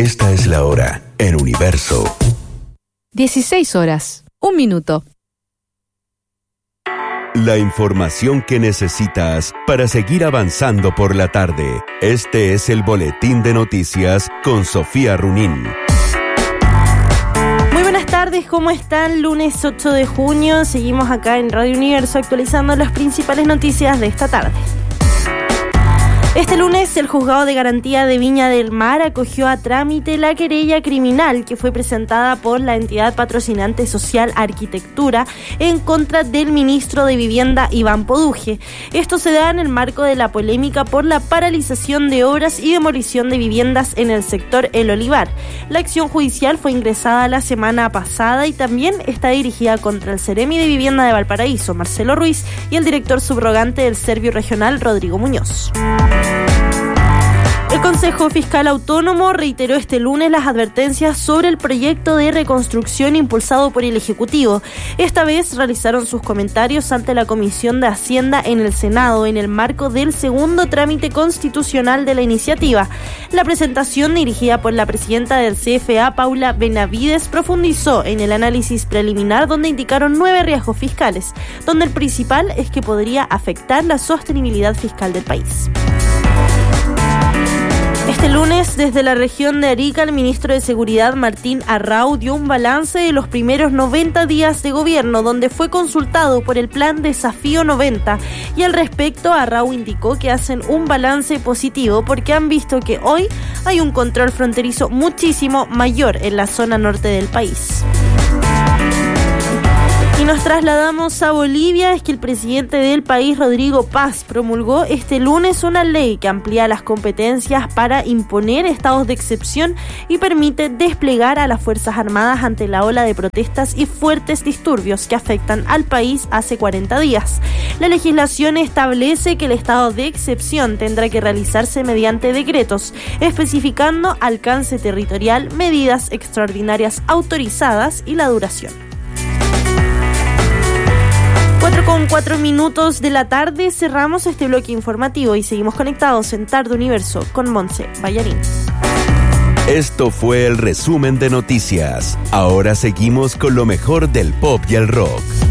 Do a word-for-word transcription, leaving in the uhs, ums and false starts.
Esta es la hora en Universo. dieciséis horas, un minuto. La información que necesitas para seguir avanzando por la tarde. Este es el Boletín de Noticias con Sofía Runín. Muy buenas tardes, ¿cómo están? Lunes ocho de junio, seguimos acá en Radio Universo actualizando las principales noticias de esta tarde. Este lunes, el Juzgado de Garantía de Viña del Mar acogió a trámite la querella criminal que fue presentada por la entidad patrocinante social Arquitectura en contra del ministro de Vivienda, Iván Poduje. Esto se da en el marco de la polémica por la paralización de obras y demolición de viviendas en el sector El Olivar. La acción judicial fue ingresada la semana pasada y también está dirigida contra el Ceremi de Vivienda de Valparaíso, Marcelo Ruiz, y el director subrogante del Servio Regional, Rodrigo Muñoz. El Consejo Fiscal Autónomo reiteró este lunes las advertencias sobre el proyecto de reconstrucción impulsado por el Ejecutivo. Esta vez realizaron sus comentarios ante la Comisión de Hacienda en el Senado en el marco del segundo trámite constitucional de la iniciativa. La presentación, dirigida por la presidenta del C F A, Paula Benavides, profundizó en el análisis preliminar donde indicaron nueve riesgos fiscales, donde el principal es que podría afectar la sostenibilidad fiscal del país. Este lunes, desde la región de Arica, el ministro de Seguridad, Martín Arrau, dio un balance de los primeros noventa días de gobierno, donde fue consultado por el plan Desafío noventa. Y al respecto, Arrau indicó que hacen un balance positivo porque han visto que hoy hay un control fronterizo muchísimo mayor en la zona norte del país. Y nos trasladamos a Bolivia. Es que el presidente del país, Rodrigo Paz, promulgó este lunes una ley que amplía las competencias para imponer estados de excepción y permite desplegar a las Fuerzas Armadas ante la ola de protestas y fuertes disturbios que afectan al país hace cuarenta días. La legislación establece que el estado de excepción tendrá que realizarse mediante decretos, especificando alcance territorial, medidas extraordinarias autorizadas y la duración. cuatro con cuatro minutos de la tarde, cerramos este bloque informativo y seguimos conectados en Tarde Universo con Montse Ballarín. Esto fue el resumen de noticias. Ahora seguimos con lo mejor del pop y el rock.